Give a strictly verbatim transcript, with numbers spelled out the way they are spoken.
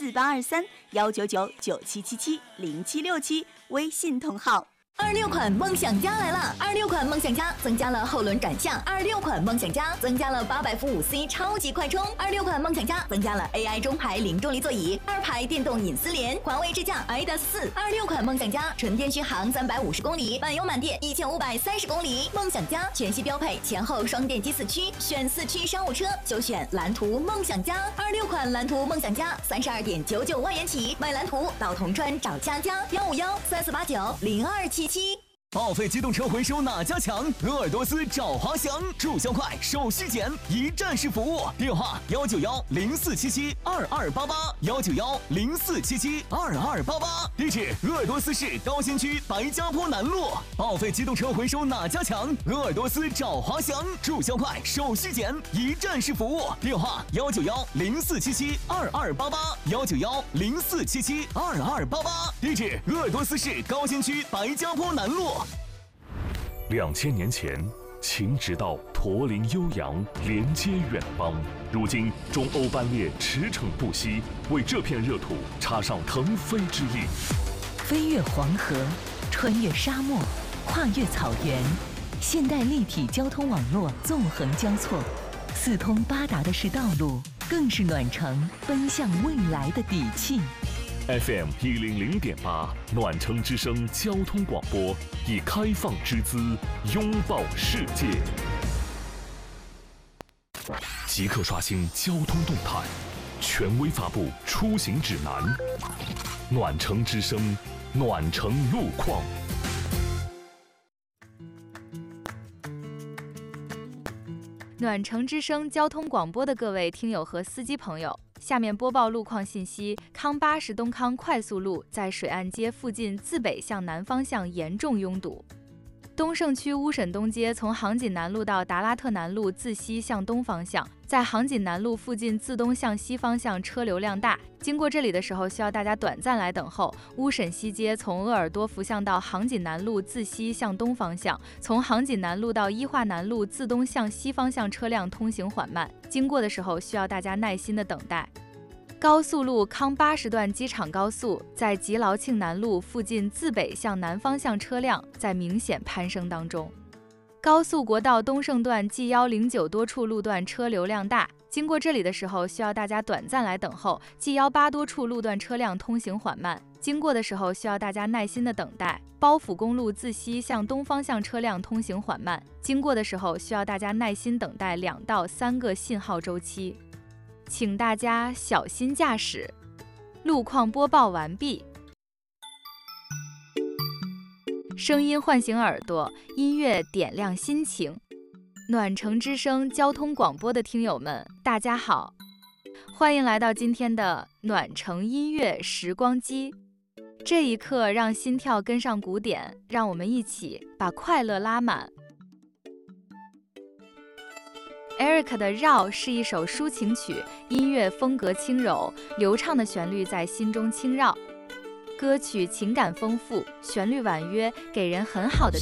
四八二三幺九九九七七七零七六七微信通号。 二六款梦想家来了！二六款梦想家增加了后轮转向，二六款梦想家增加了八百伏五 C 超级快充，二六款梦想家增加了 A I 中排零重力座椅，二排电动隐私联，环卫支架 I D A S 四。二六款梦想家纯电续航三百五十公里，满油满电一千五百三十公里。梦想家全系标配前后双电机四驱，选四驱商务车就选蓝图梦想家。二六款蓝图梦想家三十二点九九万元起，买蓝图到铜川找佳佳，幺五幺三四八九零二七。 报废机动车回收哪家强？鄂尔多斯找华翔，注销快，手续简，一站式服务。电话幺九幺零四七七二二八八幺九幺零四七七二二八八。地址：鄂尔多斯市高新区白家坡南路。报废机动车回收哪家强？鄂尔多斯找华翔，注销快，手续简，一站式服务。电话幺九幺零四七七二二八八幺九幺零四七七二二八八。地址：鄂尔多斯市高新区白家坡南路。 两千年前，秦直道驼铃悠扬，连接远邦。如今，中欧班列驰骋不息，为这片热土插上腾飞之力。 飞越黄河，穿越沙漠，跨越草原，现代立体交通网络纵横交错，四通八达的是道路，更是暖城奔向未来的底气。 F M 一零零点八，暖城之声交通广播，以开放之姿拥抱世界。即刻刷新交通动态，权威发布出行指南。暖城之声，暖城路况。 暖城之声交通广播的各位听友和司机朋友，下面播报路况信息：康巴士东康快速路在水岸街附近自北向南方向严重拥堵。东胜区乌沈东街从杭锦南路到达拉特南路自西向东方向，在杭锦南路附近自东向西方向车流量大，经过这里的时候需要大家短暂来等候。乌沈西街从鄂尔多福巷到杭锦南路自西向东方向，从杭锦南路到伊化南路自东向西方向车辆通行缓慢，经过的时候需要大家耐心的等待。高速路康八十段机场高速在吉劳庆南路附近自北向南方向车辆在明显攀升当中。高速国道东胜段 G 一零九多处路段车流量大，经过这里的时候需要大家短暂来等候。 G 一八多处路段车辆通行缓慢，经过的时候需要大家耐心的等待。包府公路自西向东方向车辆通行缓慢，经过的时候需要大家耐心等待两到三个信号周期。请大家小心驾驶。路况播报完毕。声音唤醒耳朵，音乐点亮心情。暖城之声交通广播的听友们，大家好，欢迎来到今天的暖城音乐时光机。这一刻，让心跳跟上鼓点，让我们一起把快乐拉满。Eric 的《绕》是一首抒情曲，音乐风格轻柔，流畅的旋律在心中轻绕。歌曲情感丰富，旋律婉约，给人很好的